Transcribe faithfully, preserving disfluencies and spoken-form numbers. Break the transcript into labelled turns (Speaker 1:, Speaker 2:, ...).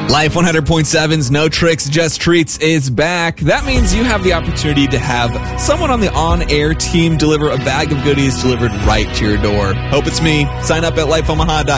Speaker 1: Life one hundred point seven's No Tricks, Just Treats is back. That means you have the opportunity to have someone on the on-air team deliver a bag of goodies delivered right to your door. Hope it's me. Sign up at life omaha dot